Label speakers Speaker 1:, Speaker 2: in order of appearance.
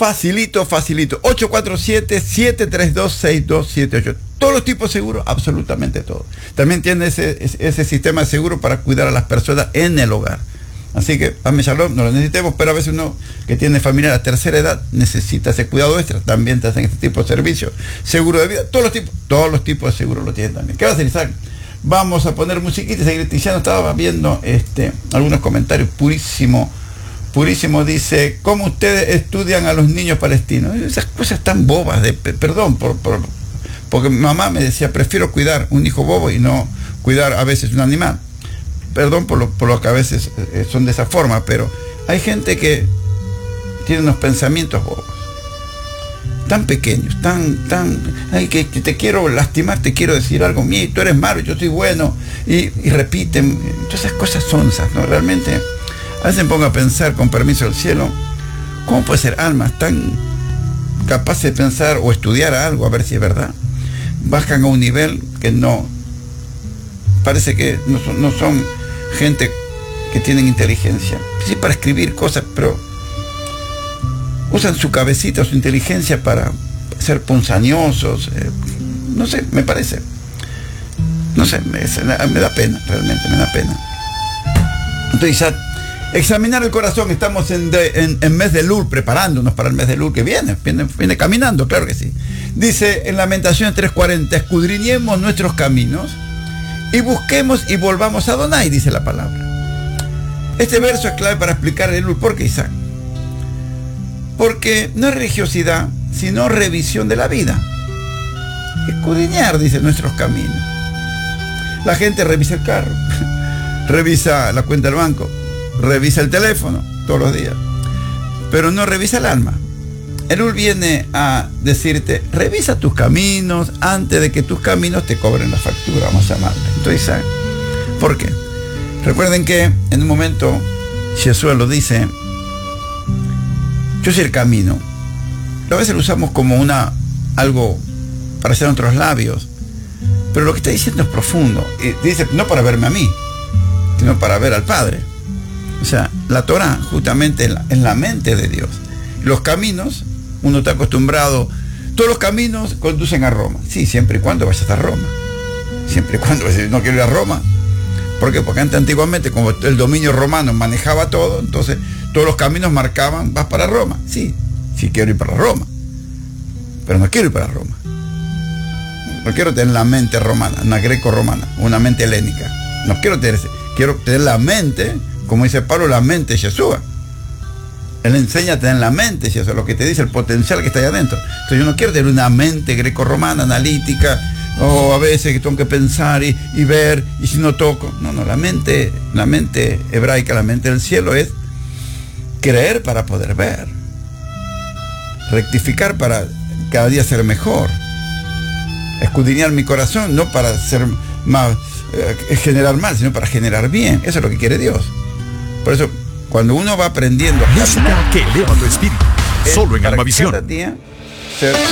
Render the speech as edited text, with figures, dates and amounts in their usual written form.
Speaker 1: facilito, facilito. 847-732-6278. Todos los tipos de seguro, absolutamente todo. También tiene ese sistema de seguro para cuidar a las personas en el hogar. Así que, Amén Shalom, no lo necesitemos, pero a veces uno que tiene familia a la tercera edad necesita ese cuidado extra. También te hacen este tipo de servicios. Seguro de vida, todos los tipos de seguro lo tienen también. ¿Qué va a hacer, Isaac? Vamos a poner musiquita y seguir ticiando. Estaba viendo algunos comentarios. Purísimo dice: ¿cómo ustedes estudian a los niños palestinos? Esas cosas tan bobas, perdón, porque mi mamá me decía, prefiero cuidar un hijo bobo y no cuidar a veces un animal. Perdón por lo que a veces son de esa forma, pero hay gente que tiene unos pensamientos bobos, tan pequeños, ay, que te quiero lastimar, te quiero decir algo, tú eres malo, yo soy bueno, y repiten, todas esas cosas sonzas, ¿no? Realmente, a veces me pongo a pensar, con permiso del cielo, ¿cómo puede ser almas tan capaces de pensar o estudiar algo a ver si es verdad? Bajan a un nivel que no, parece que no son gente que tienen inteligencia. Sí, para escribir cosas, pero usan su cabecita, su inteligencia para ser ponzoñosos. No sé, me parece. No sé, me da pena, realmente me da pena. Entonces, examinar el corazón. Estamos en mes de Elul, preparándonos para el mes de Elul que viene caminando, claro que sí. Dice en Lamentaciones 3:40, escudriñemos nuestros caminos y busquemos y volvamos a Adonai, dice la palabra. Este verso es clave para explicar el Elul. ¿Por qué, Isaac? Porque no es religiosidad, sino revisión de la vida. Escudriñar, dice, nuestros caminos. La gente revisa el carro, revisa la cuenta del banco, revisa el teléfono todos los días, pero no revisa el alma. Elul viene a decirte, revisa tus caminos antes de que tus caminos te cobren la factura, vamos a llamarle. Entonces, ¿saben por qué? Recuerden que en un momento Jesús lo dice, yo soy el camino. A veces lo usamos como algo para hacer nuestros labios, pero lo que está diciendo es profundo. Y dice, no para verme a mí, sino para ver al Padre. O sea, la Torah justamente en la mente de Dios. Los caminos, uno está acostumbrado, todos los caminos conducen a Roma. Sí, siempre y cuando vayas a Roma. Siempre y cuando no quiero ir a Roma. ¿Por qué? Porque antes, antiguamente, como el dominio romano manejaba todo, entonces todos los caminos marcaban, vas para Roma. Sí, sí quiero ir para Roma, pero no quiero ir para Roma. No quiero tener la mente romana, una greco-romana, una mente helénica. No quiero tener la mente, como dice Pablo, la mente de Jesús. Él enseña a tener la mente, si eso es lo que te dice, el potencial que está ahí adentro. Entonces yo no quiero tener una mente greco-romana, analítica, o a veces que tengo que pensar y ver, y si no toco. No, la mente hebraica, la mente del cielo es creer para poder ver, rectificar para cada día ser mejor, escudriñar mi corazón, no para ser más, generar mal, sino para generar bien. Eso es lo que quiere Dios. Por eso, cuando uno va aprendiendo a
Speaker 2: música que eleva tu espíritu, solo en Almavisión.
Speaker 1: Cada día ser